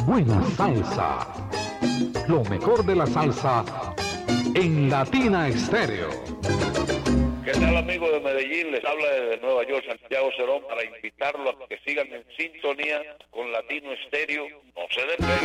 buena salsa. Lo mejor de la salsa en Latina Estéreo. ¿Qué tal, amigos de Medellín? Les habla desde Nueva York, Santiago Cerón, para invitarlos a que sigan en sintonía con Latino Estéreo. No se despeguen.